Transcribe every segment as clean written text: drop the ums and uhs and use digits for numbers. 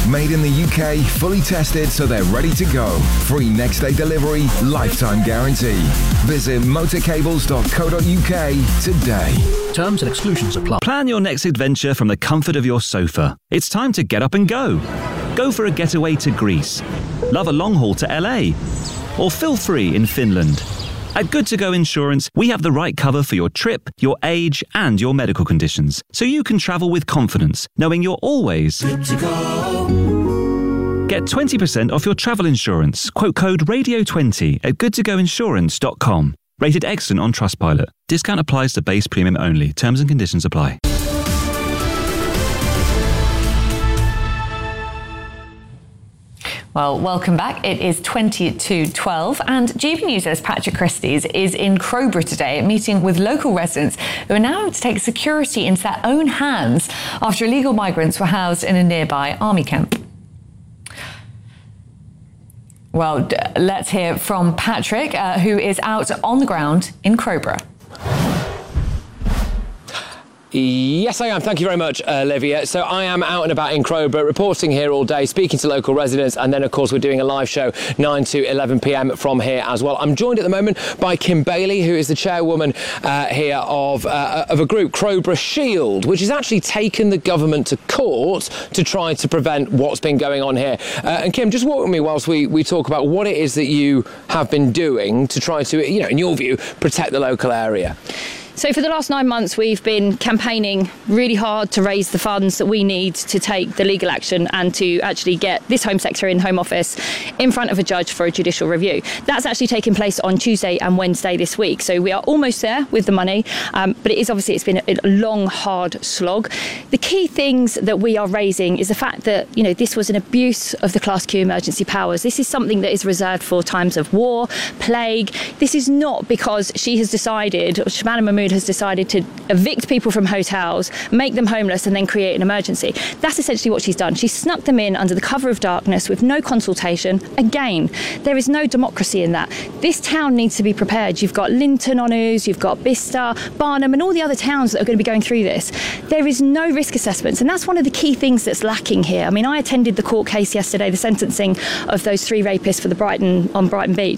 Made in the UK, fully tested so they're ready to go. Free next day delivery, lifetime guarantee. Visit motorcables.co.uk today. Terms and exclusions apply. Plan your next adventure from the comfort of your sofa. It's time to get up and go. Go for a getaway to Greece. Love a long haul to LA. Or feel free in Finland. At Good To Go Insurance, we have the right cover for your trip, your age, and your medical conditions, so you can travel with confidence, knowing you're always good to go. Get 20% off your travel insurance. Quote code RADIO20 at goodtogoinsurance.com. Rated excellent on Trustpilot. Discount applies to base premium only. Terms and conditions apply. Well, welcome back. It is 22:12 and GB News' Patrick Christys is in Crowborough today, meeting with local residents who are now to take security into their own hands after illegal migrants were housed in a nearby army camp. Well, let's hear from Patrick, who is out on the ground in Crowborough. Yes, I am. Thank you very much, Olivia. So I am out and about in Crowborough, reporting here all day, speaking to local residents, and then, of course, we're doing a live show 9 to 11 p.m. from here as well. I'm joined at the moment by Kim Bailey, who is the chairwoman here of a group, Crowborough Shield, which has actually taken the government to court to try to prevent what's been going on here. And Kim, just walk with me whilst we talk about what it is that you have been doing to try to, in your view, protect the local area. So for the last 9 months, we've been campaigning really hard to raise the funds that we need to take the legal action and to actually get this Home Secretary and Home Office in front of a judge for a judicial review. That's actually taken place on Tuesday and Wednesday this week. So we are almost there with the money, but it's been a long, hard slog. The key things that we are raising is the fact that, this was an abuse of the Class Q emergency powers. This is something that is reserved for times of war, plague. This is not because she has decided, or Shabana Mahmood has decided to evict people from hotels, make them homeless, and then create an emergency. That's essentially what she's done. She snuck them in under the cover of darkness with no consultation. Again, there is no democracy in that. This town needs to be prepared. You've got Linton on Ouse, you've got Bicester, Barnum, and all the other towns that are going to be going through this. There is no risk assessments, and that's one of the key things that's lacking here. I mean, I attended the court case yesterday, the sentencing of those 3 rapists for the Brighton Beach.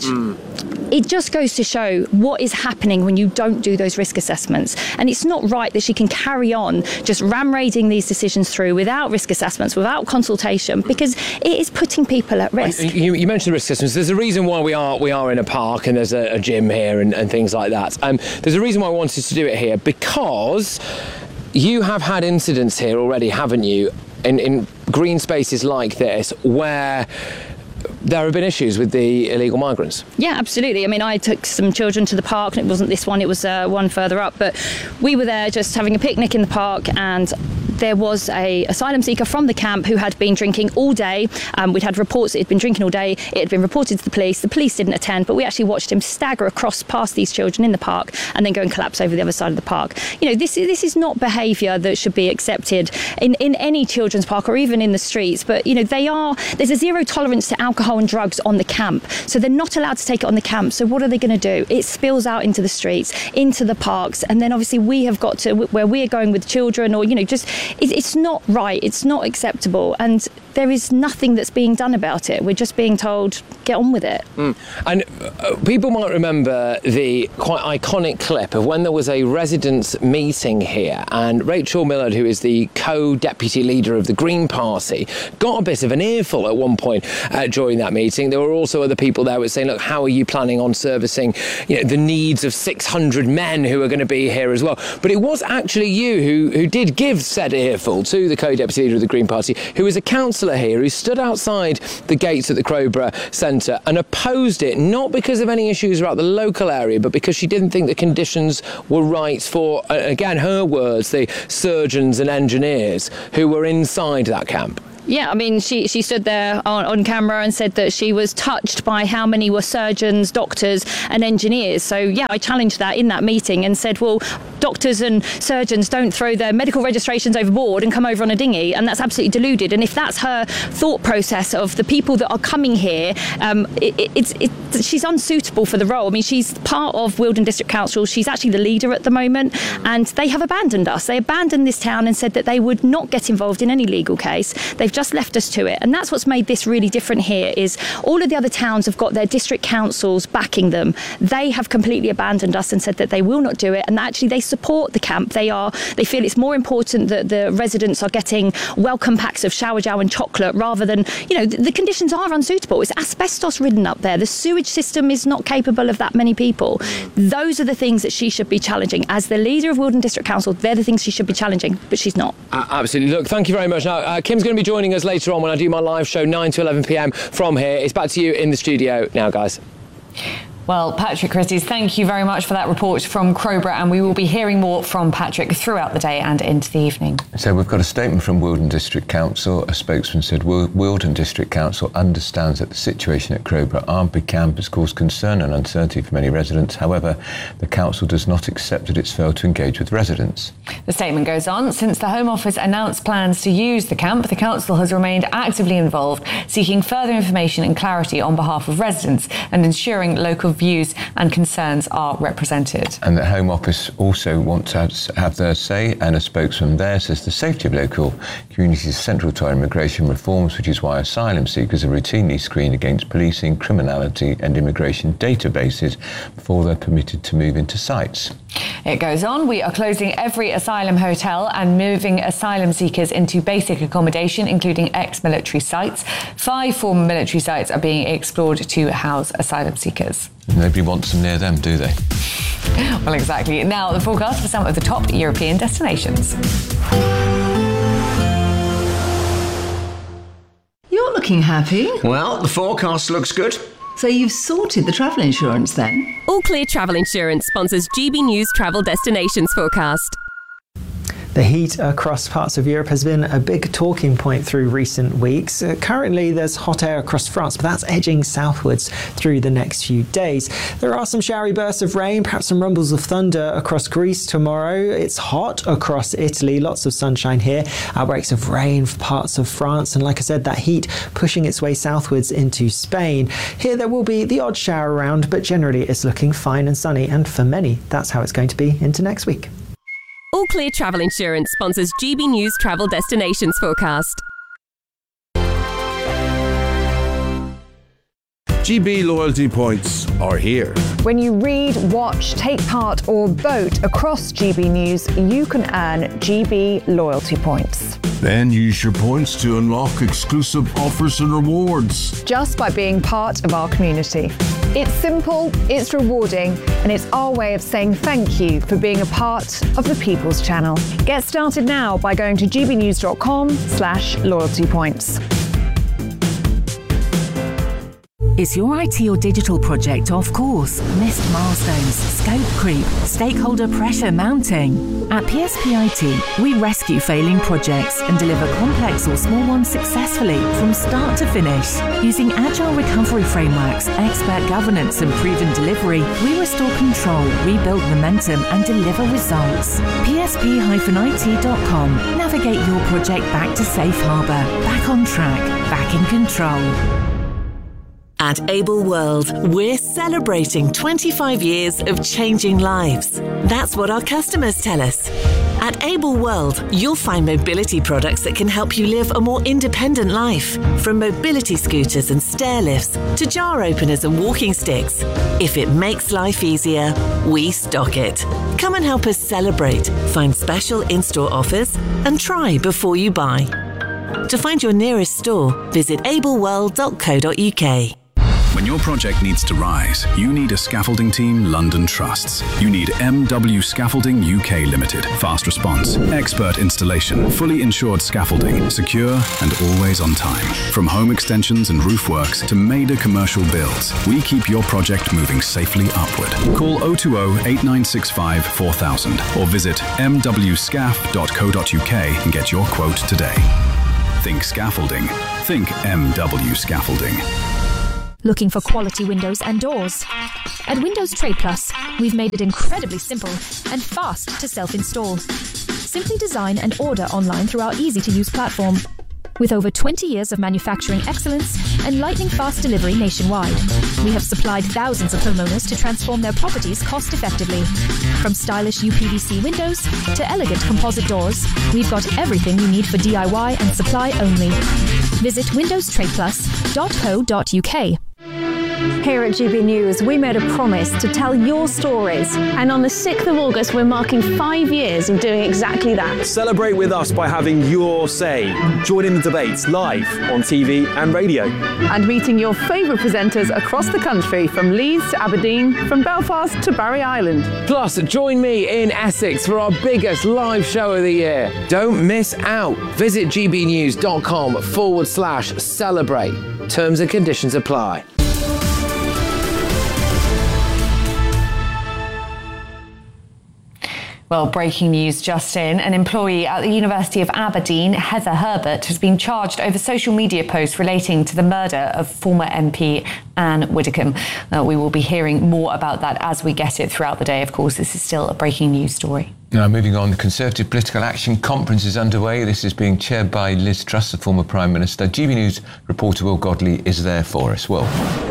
It just goes to show what is happening when you don't do those risk assessments. And it's not right that she can carry on just ram-raiding these decisions through without risk assessments, without consultation, because it is putting people at risk. You mentioned the risk assessments. There's a reason why we are in a park and there's a gym here and things like that. There's a reason why I wanted to do it here, because you have had incidents here already, haven't you, in green spaces like this, where there have been issues with the illegal migrants. Yeah, absolutely. I mean, I took some children to the park, and it wasn't this one, it was one further up, but we were there just having a picnic in the park, and there was a asylum seeker from the camp who had been drinking all day. We'd had reports that he'd been drinking all day. It had been reported to the police. The police didn't attend, but we actually watched him stagger across past these children in the park and then go and collapse over the other side of the park. This is not behaviour that should be accepted in any children's park or even in the streets. But there's a zero tolerance to alcohol and drugs on the camp, so they're not allowed to take it on the camp. So what are they going to do? It spills out into the streets, into the parks, and then obviously we have got to where we're going with children, or it's not right, it's not acceptable, and there is nothing that's being done about it. We're just being told, get on with it. And people might remember the quite iconic clip of when there was a residents' meeting here, and Rachel Millard, who is the co-deputy leader of the Green Party, got a bit of an earful at one point during that meeting. There were also other people there who were saying, look, how are you planning on servicing the needs of 600 men who are going to be here as well? But it was actually you who did give said earful to the co-deputy leader of the Green Party, who was a councillor here, who stood outside the gates at the Crowborough Centre and opposed it, not because of any issues about the local area, but because she didn't think the conditions were right for, again, her words, the surgeons and engineers who were inside that camp. Yeah, I mean, she stood there on camera and said that she was touched by how many were surgeons, doctors and engineers. So, yeah, I challenged that in that meeting and said, well, doctors and surgeons don't throw their medical registrations overboard and come over on a dinghy, and that's absolutely deluded. And if that's her thought process of the people that are coming here, she's unsuitable for the role. I mean, she's part of Wealdon District Council. She's actually the leader at the moment, and they have abandoned us. They abandoned this town and said that they would not get involved in any legal case. They've just left us to it, and that's what's made this really different here. Is all of the other towns have got their district councils backing them. They have completely abandoned us and said that they will not do it, and actually they support the camp. They feel it's more important that the residents are getting welcome packs of shower gel and chocolate rather than, the conditions are unsuitable. It's asbestos ridden up there. The sewage system is not capable of that many people. Those are the things that she should be challenging. As the leader of Wealdon District Council, they're the things she should be challenging, but she's not. Absolutely. Look, thank you very much. Now, Kim's going to be joining us later on when I do my live show 9 to 11 p.m. from here. It's back to you in the studio now, guys. Well, Patrick Christys, thank you very much for that report from Crowborough, and we will be hearing more from Patrick throughout the day and into the evening. So we've got a statement from Wealdon District Council. A spokesman said Wealdon District Council understands that the situation at Crowborough Arnby Camp has caused concern and uncertainty for many residents. However, the council does not accept that it's failed to engage with residents. The statement goes on, since the Home Office announced plans to use the camp, the council has remained actively involved, seeking further information and clarity on behalf of residents and ensuring local views and concerns are represented. And the Home Office also want to have their say, and a spokesman there says the safety of local communities is central to our immigration reforms, which is why asylum seekers are routinely screened against policing, criminality and immigration databases before they're permitted to move into sites. It goes on, we are closing every asylum hotel and moving asylum seekers into basic accommodation, including ex-military sites. 5 former military sites are being explored to house asylum seekers. Nobody wants them near them, do they? Well, exactly. Now, the forecast for some of the top European destinations. You're looking happy. Well, the forecast looks good. So you've sorted the travel insurance then? All Clear Travel Insurance sponsors GB News Travel Destinations Forecast. The heat across parts of Europe has been a big talking point through recent weeks. Currently, there's hot air across France, but that's edging southwards through the next few days. There are some showery bursts of rain, perhaps some rumbles of thunder across Greece tomorrow. It's hot across Italy, lots of sunshine here. Outbreaks of rain for parts of France, and like I said, that heat pushing its way southwards into Spain. Here there will be the odd shower around, but generally it's looking fine and sunny, and for many, that's how it's going to be into next week. All Clear Travel Insurance sponsors GB News Travel Destinations Forecast. GB loyalty points are here. When you read, watch, take part or vote across GB News, you can earn GB loyalty points. Then use your points to unlock exclusive offers and rewards. Just by being part of our community. It's simple, it's rewarding, and it's our way of saying thank you for being a part of the People's Channel. Get started now by going to gbnews.com/loyalty points. Is your IT or digital project off course? Missed milestones, scope creep, stakeholder pressure mounting? At PSP IT, we rescue failing projects and deliver complex or small ones successfully from start to finish. Using agile recovery frameworks, expert governance and proven delivery, we restore control, rebuild momentum and deliver results. PSP-IT.com. Navigate your project back to safe harbour, back on track, back in control. At Able World, we're celebrating 25 years of changing lives. That's what our customers tell us. At Able World, you'll find mobility products that can help you live a more independent life. From mobility scooters and stair lifts to jar openers and walking sticks. If it makes life easier, we stock it. Come and help us celebrate, find special in-store offers and try before you buy. To find your nearest store, visit ableworld.co.uk. When your project needs to rise, you need a scaffolding team London trusts. You need MW Scaffolding UK Limited. Fast response, expert installation, fully insured scaffolding, secure and always on time. From home extensions and roof works to major commercial builds, we keep your project moving safely upward. Call 020 8965 4000 or visit mwscaf.co.uk and get your quote today. Think scaffolding. Think MW Scaffolding. Looking for quality windows and doors? At Windows Trade Plus, we've made it incredibly simple and fast to self-install. Simply design and order online through our easy-to-use platform. With over 20 years of manufacturing excellence and lightning-fast delivery nationwide, we have supplied thousands of homeowners to transform their properties cost-effectively. From stylish UPVC windows to elegant composite doors, we've got everything you need for DIY and supply only. Visit windowstradeplus.co.uk. Here at GB News, we made a promise to tell your stories. And on the 6th of August, we're marking 5 years of doing exactly that. Celebrate with us by having your say. Join in the debates live on TV and radio. And meeting your favourite presenters across the country, from Leeds to Aberdeen, from Belfast to Barry Island. Plus, join me in Essex for our biggest live show of the year. Don't miss out. Visit gbnews.com/celebrate. Terms and conditions apply. Well, breaking news just in. An employee at the University of Aberdeen, Heather Herbert, has been charged over social media posts relating to the murder of former MP Anne Widdecombe. We will be hearing more about that as we get it throughout the day. Of course, this is still a breaking news story. Now, moving on, the Conservative Political Action Conference is underway. This is being chaired by Liz Truss, the former Prime Minister. GB News reporter Will Godley is there for us. Will.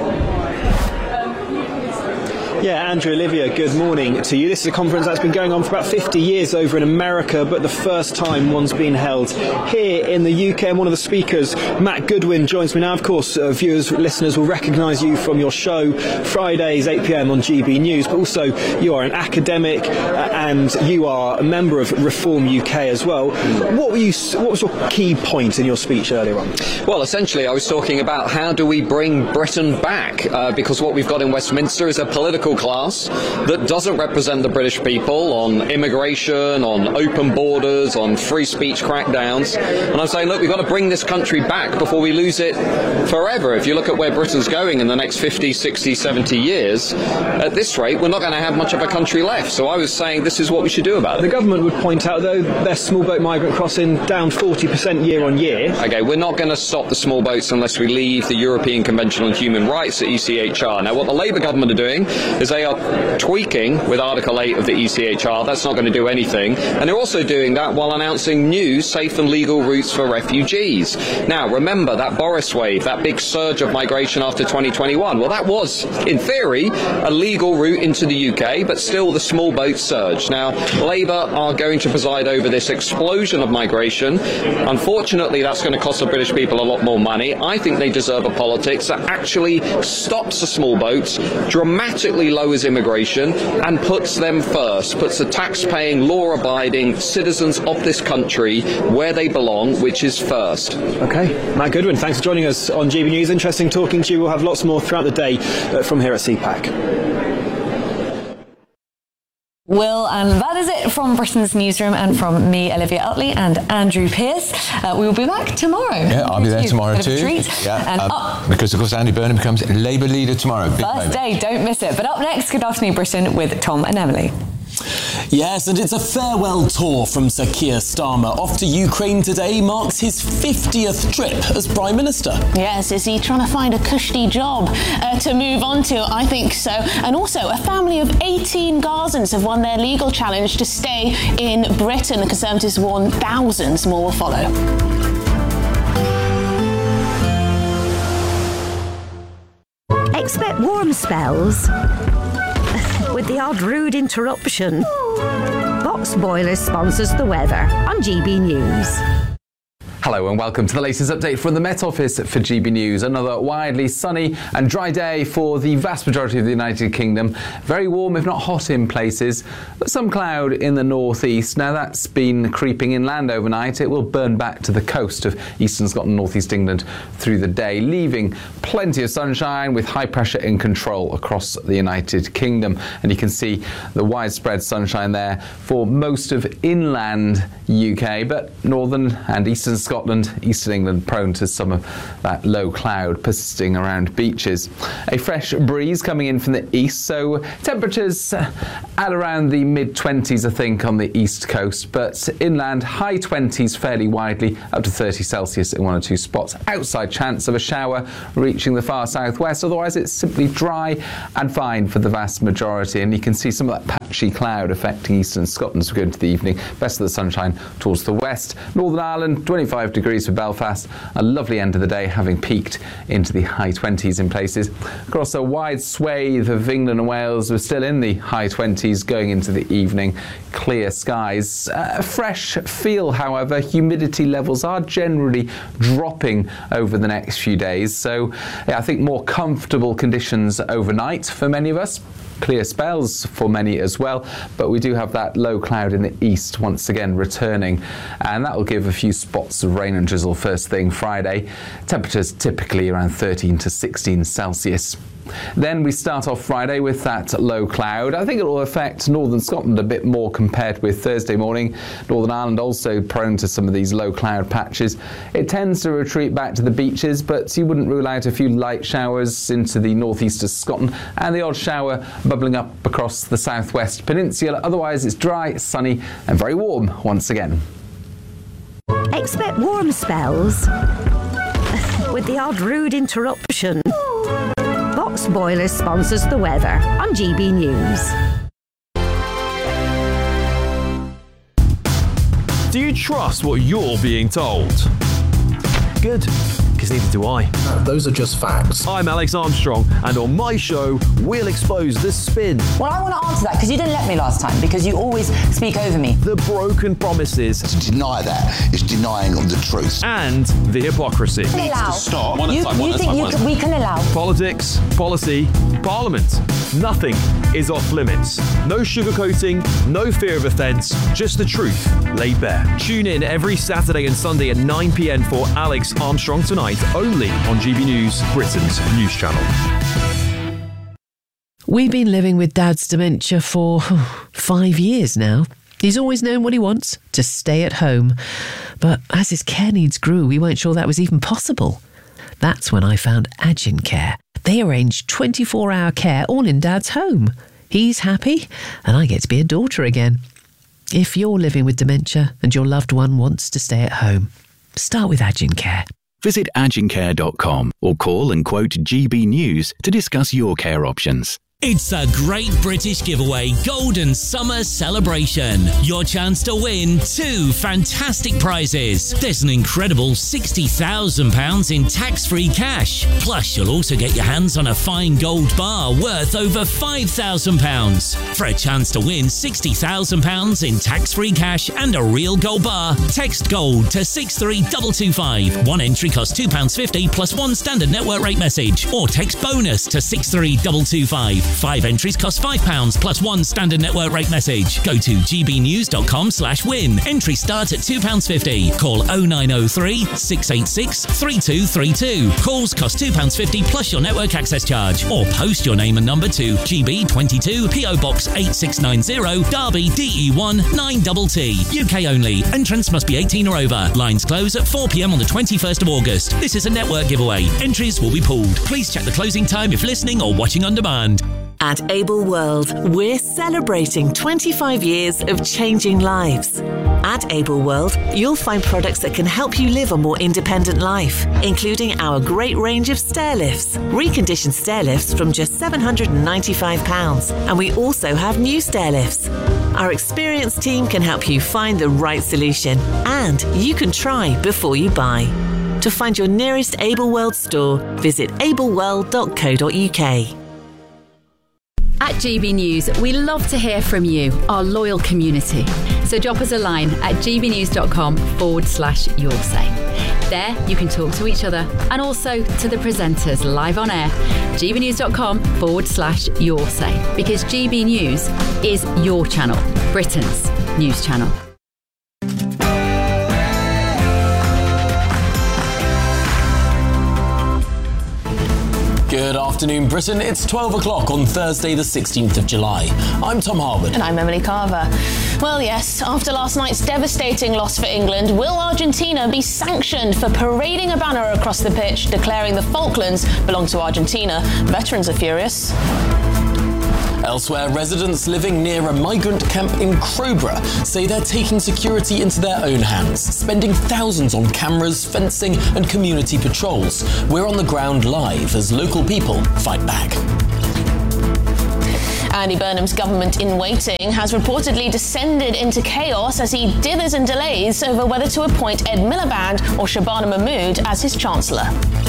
Yeah, Andrew, Olivia, good morning to you. This is a conference that's been going on for about 50 years over in America, but the first time one's been held here in the UK. And one of the speakers, Matt Goodwin, joins me now. Of course, viewers, listeners will recognise you from your show Fridays, 8 p.m. on GB News, but also you are an academic and you are a member of Reform UK as well. What was your key point in your speech earlier on? Well, essentially, I was talking about how do we bring Britain back, because what we've got in Westminster is a political class that doesn't represent the British people on immigration, on open borders, on free speech crackdowns. And I'm saying, look, we've got to bring this country back before we lose it forever. If you look at where Britain's going in the next 50, 60, 70 years, at this rate, we're not going to have much of a country left. So I was saying this is what we should do about it. The government would point out, though, their small boat migrant crossing down 40% year on year. Okay, we're not going to stop the small boats unless we leave the European Convention on Human Rights, the ECHR. Now, what the Labour government are doing is they are tweaking with Article 8 of the ECHR. That's not going to do anything. And they're also doing that while announcing new safe and legal routes for refugees. Now, remember that Boris wave, that big surge of migration after 2021. Well, that was, in theory, a legal route into the UK, but still the small boat surge. Now, Labour are going to preside over this explosion of migration. Unfortunately, that's going to cost the British people a lot more money. I think they deserve a politics that actually stops the small boats, dramatically lowers immigration, and puts them first, puts the tax-paying, law-abiding citizens of this country where they belong, which is first. OK. Matt Goodwin, thanks for joining us on GB News. Interesting talking to you. We'll have lots more throughout the day from here at CPAC. Will, and that is it from Britain's Newsroom and from me, Olivia Utley, and Andrew Pearce. We will be back tomorrow. Yeah, I'll be there tomorrow too. Yeah, because, of course, Andy Burnham becomes Labour leader tomorrow. First day, don't miss it. But up next, Good Afternoon Britain with Tom and Emily. Yes, and it's a farewell tour from Sir Keir Starmer. Off to Ukraine today marks his 50th trip as Prime Minister. Yes, is he trying to find a cushy job to move on to? I think so. And also, a family of 18 Gazans have won their legal challenge to stay in Britain. The Conservatives warn thousands more will follow. Expect warm spells with the odd rude interruption. Box Boilers sponsors the weather on GB News. Hello and welcome to the latest update from the Met Office for GB News. Another widely sunny and dry day for the vast majority of the United Kingdom. Very warm, if not hot in places, but some cloud in the northeast. Now that's been creeping inland overnight. It will burn back to the coast of eastern Scotland, northeast England through the day, leaving plenty of sunshine with high pressure in control across the United Kingdom. And you can see the widespread sunshine there for most of inland UK, but northern and eastern Scotland Scotland, eastern England prone to some of that low cloud persisting around beaches. A fresh breeze coming in from the east, so temperatures at around the mid-20s, I think, on the east coast, but inland high 20s fairly widely, up to 30 Celsius in one or two spots. Outside chance of a shower reaching the far southwest, otherwise it's simply dry and fine for the vast majority, and you can see some of that patchy cloud affecting eastern Scotland as we go into the evening. Best of the sunshine towards the west. Northern Ireland, 25 degrees for Belfast, a lovely end of the day, having peaked into the high 20s in places. Across a wide swathe of England and Wales, we're still in the high 20s going into the evening. Clear skies. Fresh feel, however, humidity levels are generally dropping over the next few days, so I think more comfortable conditions overnight for many of us. Clear spells for many as well, but we do have that low cloud in the east once again returning, and that will give a few spots of rain and drizzle first thing Friday. Temperatures typically around 13 to 16 Celsius. Then we start off Friday with that low cloud. I think it will affect northern Scotland a bit more compared with Thursday morning. Northern Ireland also prone to some of these low cloud patches. It tends to retreat back to the beaches, but you wouldn't rule out a few light showers into the northeast of Scotland and the odd shower bubbling up across the southwest peninsula. Otherwise it's dry, sunny and very warm once again. Expect warm spells with the odd rude interruption. Box Boilers sponsors the weather on GB News. Do you trust what you're being told? Good, because neither do I. Those are just facts. I'm Alex Armstrong, and on my show, we'll expose the spin. Well, I want to answer that, because you didn't let me last time, because you always speak over me. The broken promises. To deny that is denying the truth. And the hypocrisy. We can allow. Stop. You think we can allow. Politics, policy, parliament. Nothing is off limits. No sugarcoating, no fear of offence, just the truth laid bare. Tune in every Saturday and Sunday at 9 p.m. for Alex Armstrong Tonight, only on GB News, Britain's news channel. We've been living with Dad's dementia for 5 years now. He's always known what he wants, to stay at home. But as his care needs grew, we weren't sure that was even possible. That's when I found Agincare. They arrange 24-hour care all in Dad's home. He's happy, and I get to be a daughter again. If you're living with dementia and your loved one wants to stay at home, start with Agincare. Visit agincare.com or call and quote GB News to discuss your care options. It's a Great British Giveaway Golden Summer Celebration. Your chance to win 2 fantastic prizes. There's an incredible £60,000 in tax-free cash. Plus, you'll also get your hands on a fine gold bar worth over £5,000. For a chance to win £60,000 in tax-free cash and a real gold bar, text GOLD to 63225. One entry costs £2.50 plus one standard network rate message. Or text BONUS to 63225. 5 entries cost £5 plus one standard network rate message. Go to gbnews.com/win. Entries start at £2.50. Call 0903 686 3232. Calls cost £2.50 plus your network access charge. Or post your name and number to GB22 PO Box 8690 Derby DE1 9TT. UK only. Entrants must be 18 or over. Lines close at 4 p.m. on the 21st of August. This is a network giveaway. Entries will be pooled. Please check the closing time if listening or watching on demand. At Able World, we're celebrating 25 years of changing lives. At Able World, you'll find products that can help you live a more independent life, including our great range of stair lifts, reconditioned stair lifts from just £795, and we also have new stair lifts. Our experienced team can help you find the right solution, and you can try before you buy. To find your nearest Able World store, visit ableworld.co.uk. At GB News, we love to hear from you, our loyal community. So drop us a line at gbnews.com/your say. There, you can talk to each other and also to the presenters live on air. gbnews.com/your say. Because GB News is your channel, Britain's news channel. Good afternoon, Britain. It's 12 o'clock on Thursday, the 16th of July. I'm Tom Harwood. And I'm Emily Carver. Well, yes, after last night's devastating loss for England, will Argentina be sanctioned for parading a banner across the pitch declaring the Falklands belong to Argentina? Veterans are furious. Elsewhere, residents living near a migrant camp in Crowborough say they're taking security into their own hands, spending thousands on cameras, fencing and community patrols. We're on the ground live as local people fight back. Andy Burnham's government in waiting has reportedly descended into chaos as he dithers and delays over whether to appoint Ed Miliband or Shabana Mahmood as his chancellor.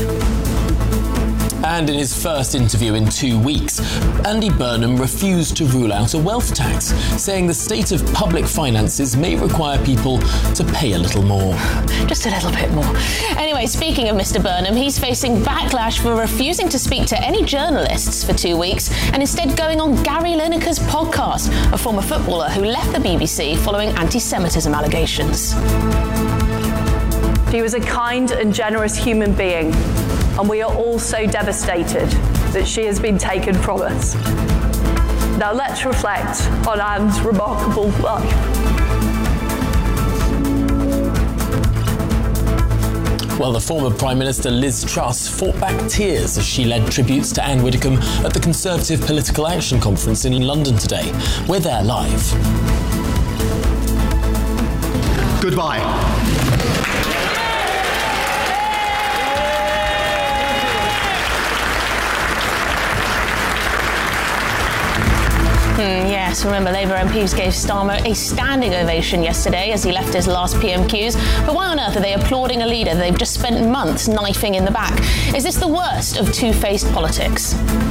And in his first interview in 2 weeks, Andy Burnham refused to rule out a wealth tax, saying the state of public finances may require people to pay a little more. Just a little bit more. Anyway, speaking of Mr. Burnham, he's facing backlash for refusing to speak to any journalists for 2 weeks and instead going on Gary Lineker's podcast, a former footballer who left the BBC following anti-Semitism allegations. She was a kind and generous human being, and we are all so devastated that she has been taken from us. Now let's reflect on Anne's remarkable life. Well, the former Prime Minister Liz Truss fought back tears as she led tributes to Anne Widdecombe at the Conservative Political Action Conference in London today. We're there live. Goodbye. Yes, remember Labour MPs gave Starmer a standing ovation yesterday as he left his last PMQs. But why on earth are they applauding a leader they've just spent months knifing in the back? Is this the worst of two-faced politics?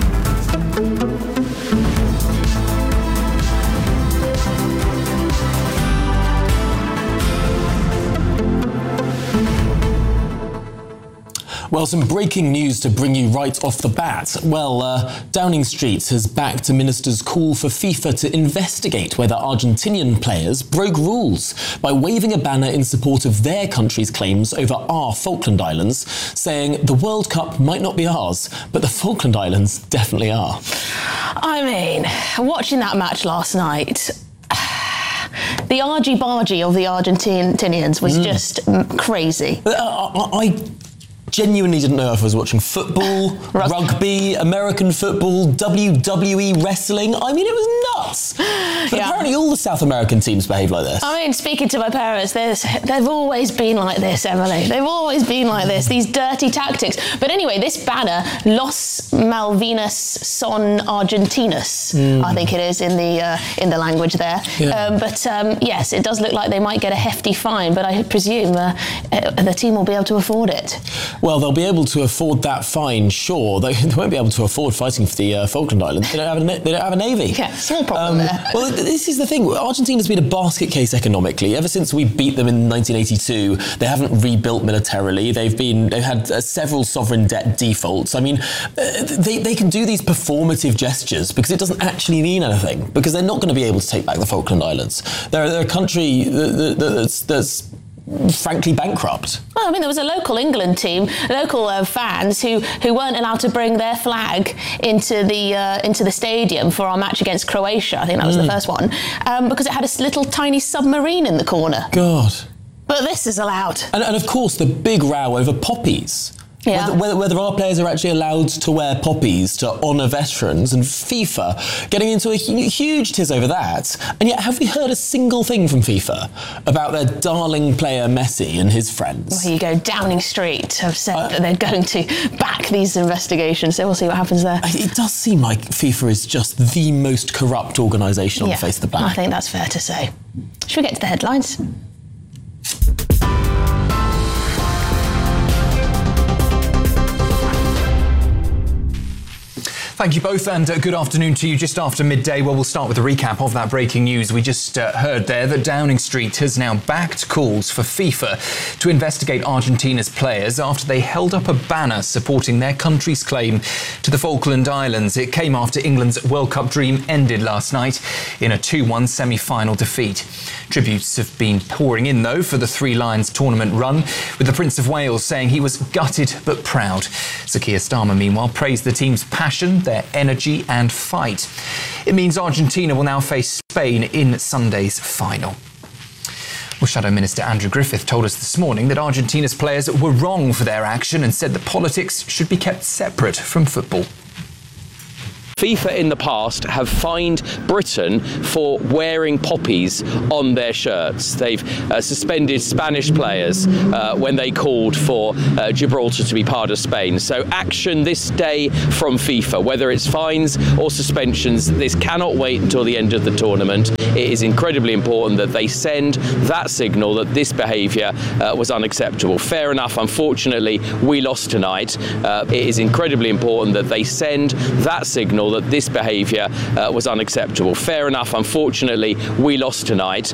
Well, some breaking news to bring you right off the bat. Well, Downing Street has backed a minister's call for FIFA to investigate whether Argentinian players broke rules by waving a banner in support of their country's claims over our Falkland Islands, saying the World Cup might not be ours, but the Falkland Islands definitely are. I mean, watching that match last night, the argy-bargy of the Argentinians was just crazy. I genuinely didn't know if I was watching football, rugby, American football, WWE wrestling. I mean, it was nuts. But apparently all the South American teams behave like this. I mean, speaking to my parents, they've always been like this, Emily. They've always been like this, these dirty tactics. But anyway, this banner, Los Malvinas son Argentinos, I think it is in the language there. Yeah. Yes, it does look like they might get a hefty fine, but I presume the team will be able to afford it. Well, they'll be able to afford that fine, sure. They won't be able to afford fighting for the Falkland Islands. They don't have a navy. Yeah, small problem there. Well, this is the thing. Argentina's been a basket case economically. Ever since we beat them in 1982, they haven't rebuilt militarily. They've had several sovereign debt defaults. I mean, they can do these performative gestures because it doesn't actually mean anything, because they're not going to be able to take back the Falkland Islands. They're a country that's frankly bankrupt. Well, I mean, there was a local England team, local fans who weren't allowed to bring their flag into the stadium for our match against Croatia. I think that was the first one, because it had a little tiny submarine in the corner. God. But this is allowed. And of course, the big row over poppies. Yeah. Whether our players are actually allowed to wear poppies to honour veterans, and FIFA getting into a huge tiz over that. And yet, have we heard a single thing from FIFA about their darling player Messi and his friends? Well, here you go. Downing Street have said that they're going to back these investigations, so we'll see what happens there. It does seem like FIFA is just the most corrupt organisation on the face of the planet. I think that's fair to say. Should we get to the headlines? Thank you both, and good afternoon to you. Just after midday, well, we'll start with a recap of that breaking news. We just heard there that Downing Street has now backed calls for FIFA to investigate Argentina's players after they held up a banner supporting their country's claim to the Falkland Islands. It came after England's World Cup dream ended last night in a 2-1 semi-final defeat. Tributes have been pouring in, though, for the Three Lions tournament run, with the Prince of Wales saying he was gutted but proud. Sir Keir Starmer, meanwhile, praised the team's passion, their energy and fight. It means Argentina will now face Spain in Sunday's final. Well, Shadow Minister Andrew Griffith told us this morning that Argentina's players were wrong for their action and said that politics should be kept separate from football. FIFA in the past have fined Britain for wearing poppies on their shirts. They've suspended Spanish players when they called for Gibraltar to be part of Spain. So action this day from FIFA, whether it's fines or suspensions. This cannot wait until the end of the tournament. It is incredibly important that they send that signal that this behaviour was unacceptable. Fair enough, unfortunately, we lost tonight. It is incredibly important that they send that signal that this behaviour was unacceptable. Fair enough, unfortunately, we lost tonight.